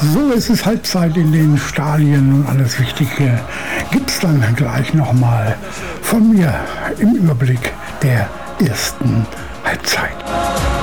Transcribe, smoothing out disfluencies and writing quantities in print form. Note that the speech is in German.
So ist es Halbzeit in den Stadien und alles Wichtige gibt's dann gleich nochmal von mir im Überblick der ersten Halbzeit.